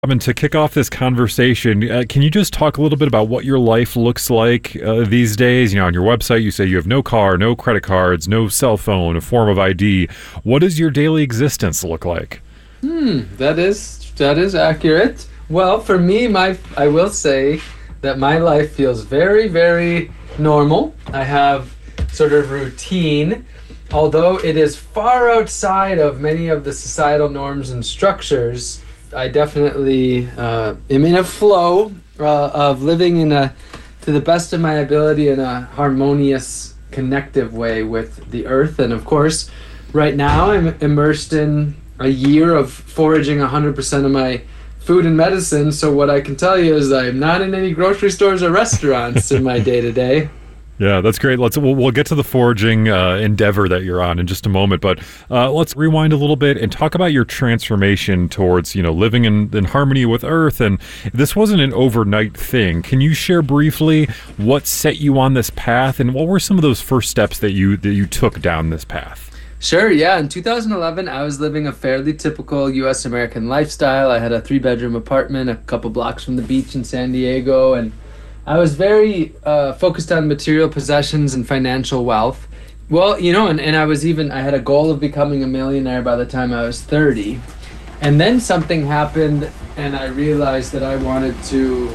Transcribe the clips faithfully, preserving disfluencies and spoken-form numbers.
I mean, to kick off this conversation, uh, can you just talk a little bit about what your life looks like uh, these days? You know, on your website, you say you have no car, no credit cards, no cell phone, a form of I D. What does your daily existence look like? Hmm, that is that is accurate. Well, for me, my I will say that my life feels very, very normal. I have sort of routine, although it is far outside of many of the societal norms and structures. I definitely uh, am in a flow uh, of living in a, to the best of my ability, in a harmonious, connective way with the earth. And of course, right now I'm immersed in a year of foraging one hundred percent of my food and medicine. So what I can tell you is I'm not in any grocery stores or restaurants in my day-to-day. Yeah, that's great. Let's we'll, we'll get to the foraging uh, endeavor that you're on in just a moment, but uh, let's rewind a little bit and talk about your transformation towards, you know, living in, in harmony with Earth. And this wasn't an overnight thing. Can you share briefly what set you on this path, and what were some of those first steps that you that you took down this path? Sure, yeah. In two thousand eleven, I was living a fairly typical U S American lifestyle. I had a three-bedroom apartment a couple blocks from the beach in San Diego, and I was very uh, focused on material possessions and financial wealth. Well, you know, and, and I was even, I had a goal of becoming a millionaire by the time I was thirty. And then something happened, and I realized that I wanted to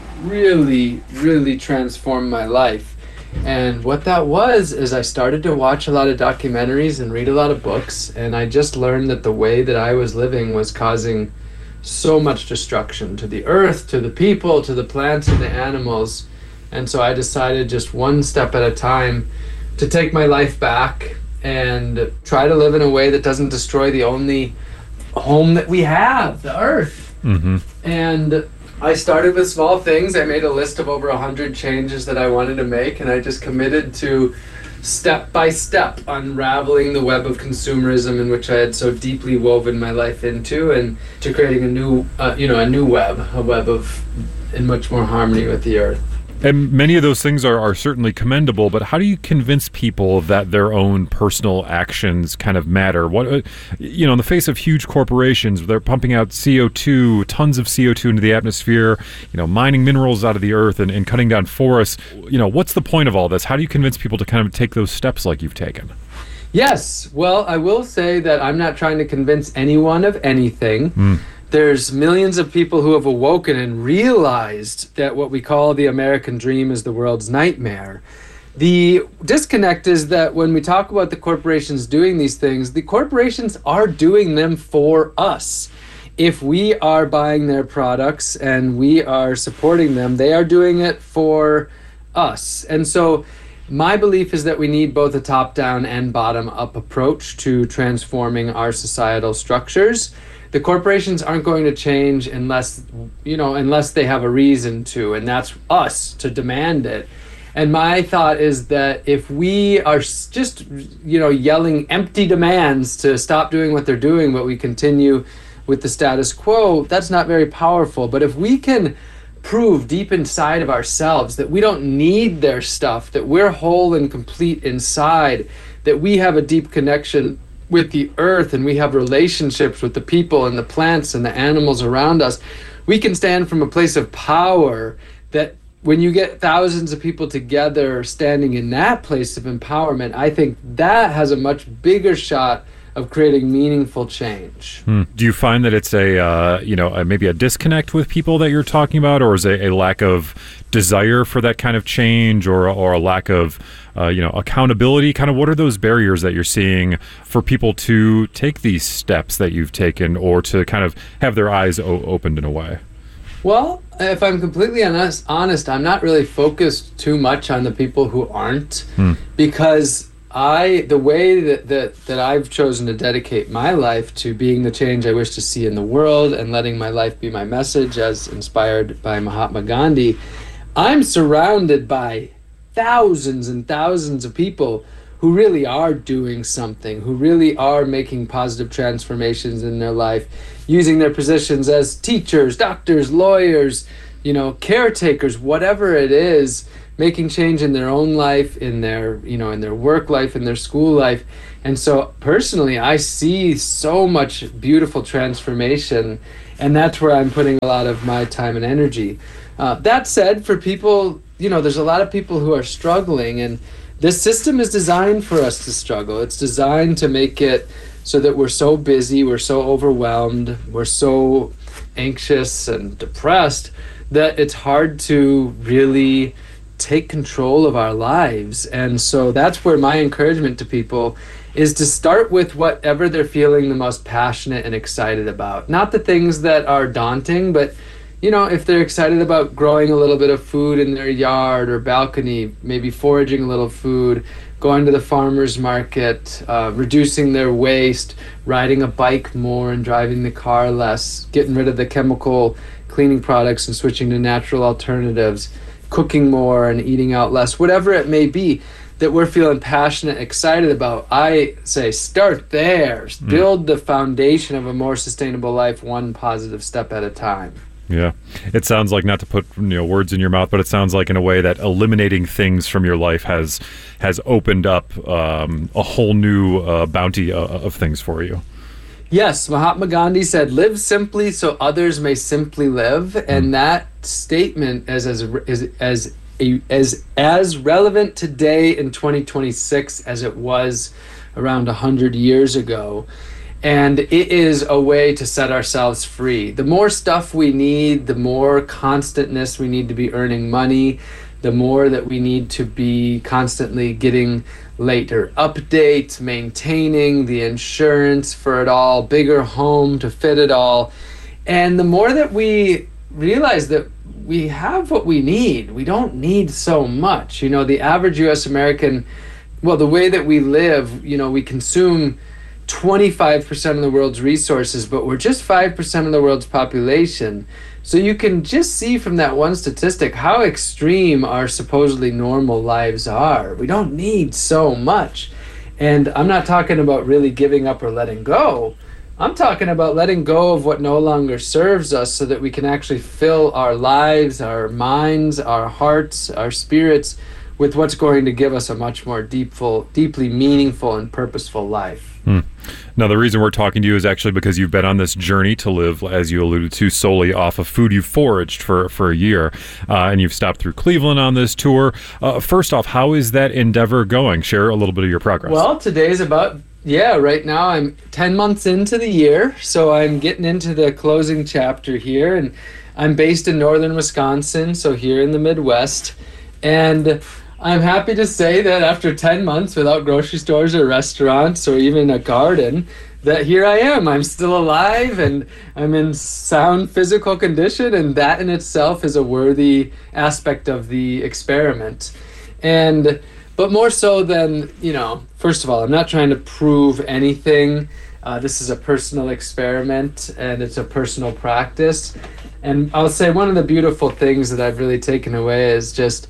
really, really transform my life. And what that was is I started to watch a lot of documentaries and read a lot of books, and I just learned that the way that I was living was causing so much destruction to the earth, to the people, to the plants and the animals. And so I decided, just one step at a time, to take my life back and try to live in a way that doesn't destroy the only home that we have, the earth. Mm-hmm. And I started with small things. I made a list of over a hundred changes that I wanted to make, and I just committed to step by step unraveling the web of consumerism in which I had so deeply woven my life into, and to creating a new, uh, you know, a new web, a web of in much more harmony with the earth. And many of those things are, are certainly commendable, but how do you convince people that their own personal actions kind of matter? What, you know, in the face of huge corporations, they're pumping out C O two, tons of C O two into the atmosphere, you know, mining minerals out of the earth and, and cutting down forests. You know, what's the point of all this? How do you convince people to kind of take those steps like you've taken? Yes. Well, I will say that I'm not trying to convince anyone of anything. Mm. There's millions of people who have awoken and realized that what we call the American dream is the world's nightmare. The disconnect is that when we talk about the corporations doing these things, the corporations are doing them for us. If we are buying their products and we are supporting them, they are doing it for us. And so my belief is that we need both a top-down and bottom-up approach to transforming our societal structures. The corporations aren't going to change unless, you know, unless they have a reason to, and that's us to demand it. And my thought is that if we are just, you know, yelling empty demands to stop doing what they're doing, but we continue with the status quo, that's not very powerful. But if we can prove deep inside of ourselves that we don't need their stuff, that we're whole and complete inside, that we have a deep connection with the earth, and we have relationships with the people and the plants and the animals around us, we can stand from a place of power that when you get thousands of people together standing in that place of empowerment, I think that has a much bigger shot of creating meaningful change. Hmm. Do you find that it's a, uh, you know, a, maybe a disconnect with people that you're talking about, or is it a lack of desire for that kind of change, or or a lack of, uh, you know, accountability? Kind of what are those barriers that you're seeing for people to take these steps that you've taken, or to kind of have their eyes o- opened in a way? Well, if I'm completely honest, honest, I'm not really focused too much on the people who aren't, hmm. because I, the way that, that, that I've chosen to dedicate my life to being the change I wish to see in the world and letting my life be my message as inspired by Mahatma Gandhi, I'm surrounded by thousands and thousands of people who really are doing something, who really are making positive transformations in their life, using their positions as teachers, doctors, lawyers, you know, caretakers, whatever it is, making change in their own life, in their, you know, in their work life, in their school life. And so personally, I see so much beautiful transformation. And that's where I'm putting a lot of my time and energy. Uh, that said, for people, you know, there's a lot of people who are struggling, and this system is designed for us to struggle. It's designed to make it so that we're so busy, we're so overwhelmed, we're so anxious and depressed that it's hard to really take control of our lives. And so that's where my encouragement to people is to start with whatever they're feeling the most passionate and excited about. Not the things that are daunting, but you know, if they're excited about growing a little bit of food in their yard or balcony, maybe foraging a little food, going to the farmer's market, uh, reducing their waste, riding a bike more and driving the car less, getting rid of the chemical cleaning products and switching to natural alternatives, cooking more and eating out less, whatever it may be that we're feeling passionate, excited about, I say start there. Mm. Build the foundation of a more sustainable life one positive step at a time. Yeah. It sounds like, not to put you know words in your mouth, but it sounds like in a way that eliminating things from your life has has opened up um, a whole new uh, bounty of, of things for you. Yes, Mahatma Gandhi said, "Live simply so others may simply live," and mm. that statement is as is as a, as as relevant today in twenty twenty-six as it was around a hundred years ago. And it is a way to set ourselves free. The more stuff we need, the more constantness we need to be earning money, the more that we need to be constantly getting later updates, maintaining the insurance for it all, bigger home to fit it all. And the more that we realize that we have what we need, we don't need so much. You know, the average U S American, well, the way that we live, you know, we consume twenty-five percent of the world's resources, but we're just five percent of the world's population. So you can just see from that one statistic how extreme our supposedly normal lives are. We don't need so much. And I'm not talking about really giving up or letting go. I'm talking about letting go of what no longer serves us so that we can actually fill our lives, our minds, our hearts, our spirits with what's going to give us a much more deepful, deeply meaningful and purposeful life. Hmm. Now, the reason we're talking to you is actually because you've been on this journey to live, as you alluded to, solely off of food you foraged for, for a year, uh, and you've stopped through Cleveland on this tour. Uh, first off, how is that endeavor going? Share a little bit of your progress. Well, today's about, yeah, right now I'm ten months into the year, so I'm getting into the closing chapter here, and I'm based in northern Wisconsin, so here in the Midwest, and I'm happy to say that after ten months without grocery stores or restaurants or even a garden, that here I am. I'm still alive and I'm in sound physical condition, and that in itself is a worthy aspect of the experiment. And but more so than, you know, first of all, I'm not trying to prove anything. Uh, this is a personal experiment and it's a personal practice. And I'll say one of the beautiful things that I've really taken away is just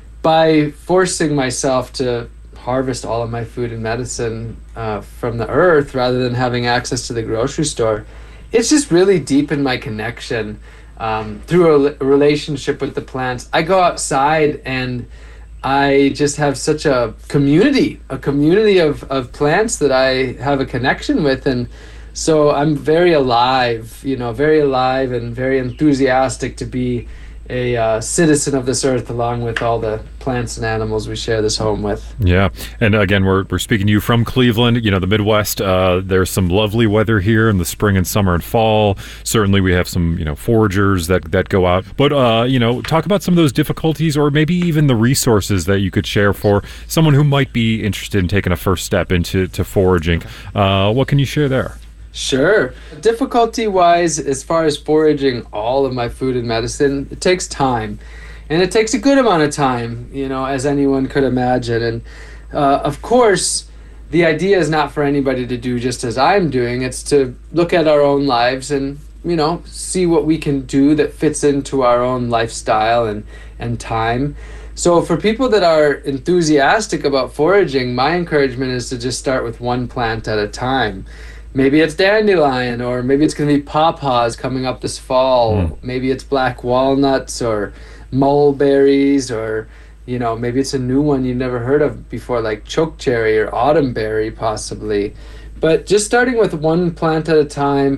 by forcing myself to harvest all of my food and medicine uh, from the earth rather than having access to the grocery store, it's just really deepened my connection um, through a, a relationship with the plants. I go outside and I just have such a community, a community of, of plants that I have a connection with. And so I'm very alive, you know, very alive and very enthusiastic to be a uh, citizen of this earth along with all the plants and animals we share this home with. Yeah. And again, we're we're speaking to you from Cleveland, you know, the Midwest. Uh, there's some lovely weather here in the spring and summer and fall. Certainly we have some, you know, foragers that, that go out. But, uh, you know, talk about some of those difficulties or maybe even the resources that you could share for someone who might be interested in taking a first step into to foraging. Uh, what can you share there? Sure. Difficulty-wise, as far as foraging all of my food and medicine, it takes time. And it takes a good amount of time, you know, as anyone could imagine. And, uh, of course, the idea is not for anybody to do just as I'm doing. It's to look at our own lives and, you know, see what we can do that fits into our own lifestyle and, and time. So for people that are enthusiastic about foraging, my encouragement is to just start with one plant at a time. Maybe it's dandelion, or maybe it's going to be pawpaws coming up this fall. Mm. Maybe it's black walnuts or mulberries, or, you know, maybe it's a new one you've never heard of before, like chokecherry or autumnberry possibly. But just starting with one plant at a time,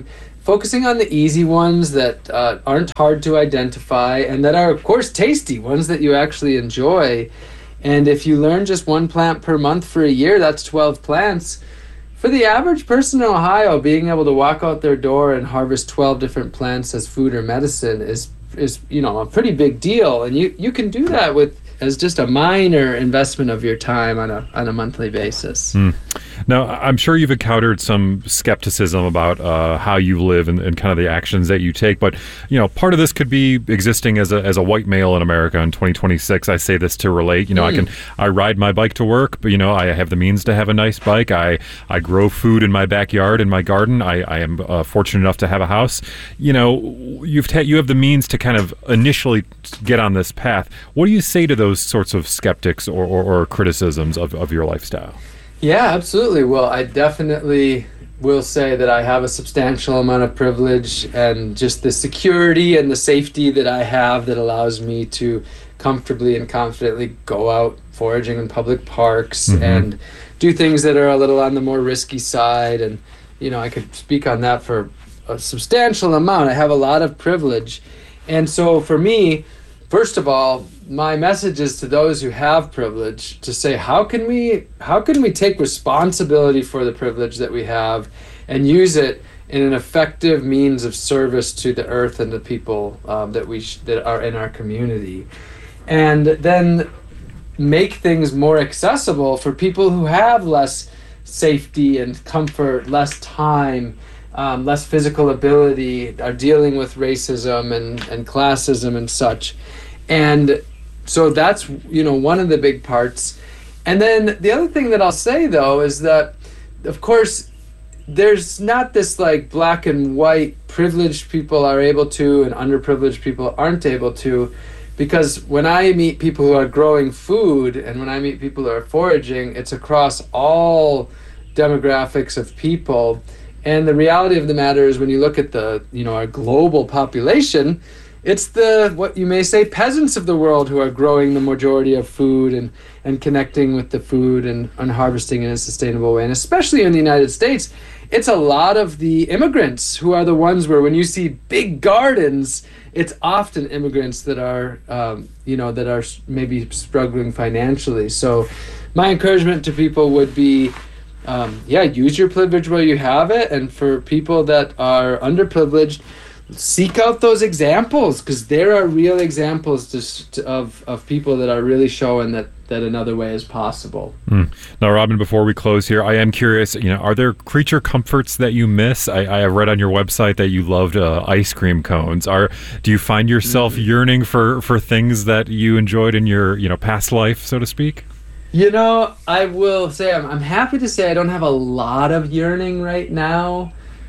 focusing on the easy ones that uh, aren't hard to identify and that are, of course, tasty, ones that you actually enjoy. And if you learn just one plant per month for a year, that's twelve plants. For the average person in Ohio, being able to walk out their door and harvest twelve different plants as food or medicine is, is you know, a pretty big deal. And you, you can do that with as just a minor investment of your time on a on a monthly basis. Mm. Now, I'm sure you've encountered some skepticism about uh, how you live and, and kind of the actions that you take. But, you know, part of this could be existing as a as a white male in America in twenty twenty-six. I say this to relate. You know, mm. I can I ride my bike to work, but, you know, I have the means to have a nice bike. I, I grow food in my backyard, in my garden. I, I am uh, fortunate enough to have a house. You know, you've ta- you have the means to kind of initially get on this path. What do you say to those sorts of skeptics or, or, or criticisms of, of your lifestyle? Yeah, absolutely. Well, I definitely will say that I have a substantial amount of privilege, and just the security and the safety that I have that allows me to comfortably and confidently go out foraging in public parks mm-hmm. and do things that are a little on the more risky side. And, you know, I could speak on that for a substantial amount. I have a lot of privilege. And so for me, first of all, my message is to those who have privilege to say, how can we how can we take responsibility for the privilege that we have and use it in an effective means of service to the earth and the people um, that we sh- that are in our community, and then make things more accessible for people who have less safety and comfort, less time, um, less physical ability, are dealing with racism and, and classism and such. And so that's, you know, one of the big parts. And then the other thing that I'll say, though, is that, of course, there's not this like black and white, privileged people are able to and underprivileged people aren't able to, because when I meet people who are growing food and when I meet people who are foraging, it's across all demographics of people. And the reality of the matter is, when you look at the, you know, our global population, it's the, what you may say, peasants of the world who are growing the majority of food and, and connecting with the food and, and harvesting in a sustainable way. And especially in the United States, it's a lot of the immigrants who are the ones where when you see big gardens, it's often immigrants that are, um, you know, that are maybe struggling financially. So my encouragement to people would be, um, yeah, use your privilege while you have it. And for people that are underprivileged, seek out those examples, because there are real examples to, to, of of people that are really showing that that another way is possible. Mm. Now, Robin, before we close here, I am curious, you know, are there creature comforts that you miss? I, I read on your website that you loved uh, ice cream cones. Are do you find yourself mm-hmm. yearning for, for things that you enjoyed in your, you know, past life, so to speak? You know, I will say I'm, I'm happy to say I don't have a lot of yearning right now,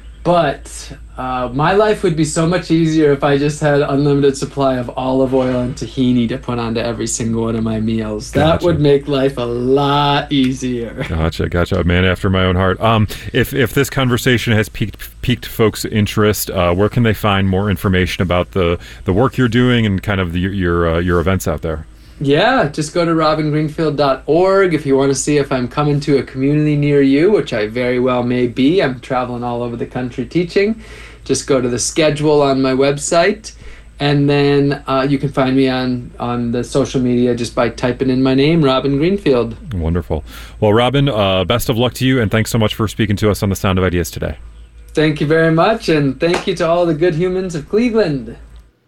but uh, my life would be so much easier if I just had unlimited supply of olive oil and tahini to put onto every single one of my meals. Gotcha. That would make life a lot easier. Gotcha, gotcha. A man after my own heart. Um, if if this conversation has piqued piqued folks' interest, uh, where can they find more information about the, the work you're doing and kind of the, your uh, your events out there? Yeah, just go to robin greenfield dot org if you want to see if I'm coming to a community near you, which I very well may be. I'm traveling all over the country teaching. Just go to the schedule on my website, and then uh, you can find me on, on the social media just by typing in my name, Robin Greenfield. Wonderful. Well, Robin, uh, best of luck to you, and thanks so much for speaking to us on The Sound of Ideas today. Thank you very much, and thank you to all the good humans of Cleveland.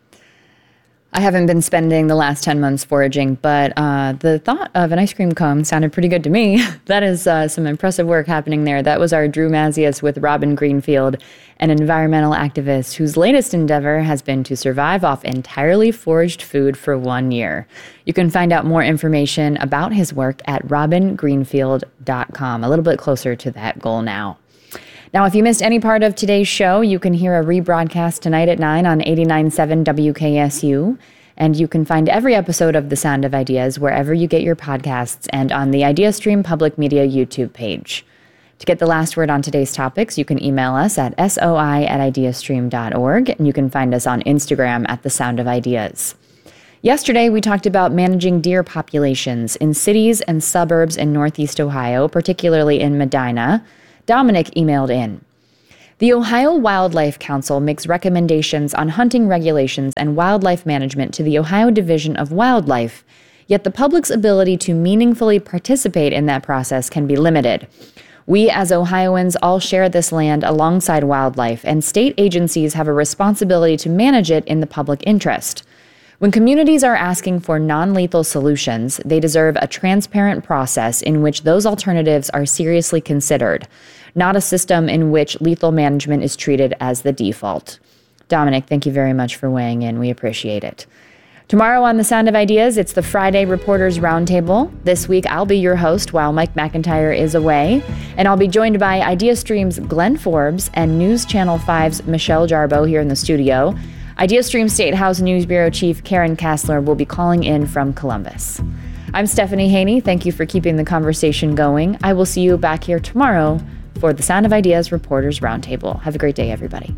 I haven't been spending the last ten months foraging, but uh, the thought of an ice cream cone sounded pretty good to me. That is uh, some impressive work happening there. That was our Drew Mazias with Robin Greenfield, an environmental activist whose latest endeavor has been to survive off entirely foraged food for one year. You can find out more information about his work at robin greenfield dot com, a little bit closer to that goal now. Now, if you missed any part of today's show, you can hear a rebroadcast tonight at nine on eighty-nine point seven W K S U. And you can find every episode of The Sound of Ideas wherever you get your podcasts and on the IdeaStream Public Media YouTube page. To get the last word on today's topics, you can email us at soi at ideastream dot org, and you can find us on Instagram at The Sound of Ideas. Yesterday, we talked about managing deer populations in cities and suburbs in Northeast Ohio, particularly in Medina. Dominic emailed in. The Ohio Wildlife Council makes recommendations on hunting regulations and wildlife management to the Ohio Division of Wildlife, yet the public's ability to meaningfully participate in that process can be limited. We as Ohioans all share this land alongside wildlife, and state agencies have a responsibility to manage it in the public interest. When communities are asking for non-lethal solutions, they deserve a transparent process in which those alternatives are seriously considered, not a system in which lethal management is treated as the default. Dominic, thank you very much for weighing in. We appreciate it. Tomorrow on The Sound of Ideas, it's the Friday Reporters Roundtable. This week, I'll be your host while Mike McIntyre is away, and I'll be joined by IdeaStream's Glenn Forbes and News Channel five's Michelle Jarboe here in the studio. IdeaStream State House News Bureau Chief Karen Kassler will be calling in from Columbus. I'm Stephanie Haney. Thank you for keeping the conversation going. I will see you back here tomorrow for the Sound of Ideas Reporters Roundtable. Have a great day, everybody.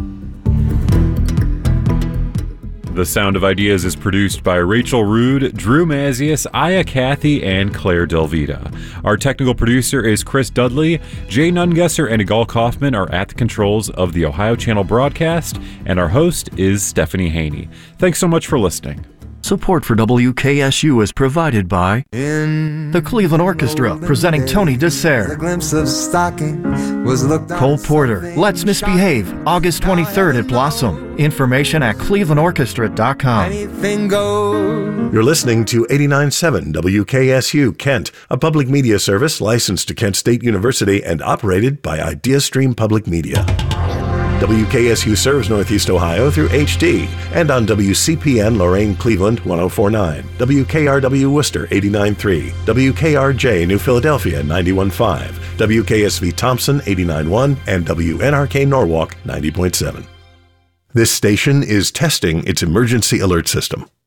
The Sound of Ideas is produced by Rachel Rude, Drew Mazius, Aya Cathy, and Claire Delvita. Our technical producer is Chris Dudley. Jay Nungesser and Igal Kaufman are at the controls of the Ohio Channel broadcast, and our host is Stephanie Haney. Thanks so much for listening. Support for W K S U is provided by In the Cleveland Orchestra, presenting Tony Dessert. Cole Porter, Let's Misbehave, August twenty-third at Blossom. Information at cleveland orchestra dot com. You're listening to eighty-nine point seven W K S U Kent, a public media service licensed to Kent State University and operated by IdeaStream Public Media. W K S U serves Northeast Ohio through H D and on W C P N Lorain Cleveland one oh four point nine, W K R W Worcester eighty-nine point three, W K R J New Philadelphia ninety-one point five, W K S V Thompson eighty-nine point one, and W N R K Norwalk ninety point seven. This station is testing its emergency alert system.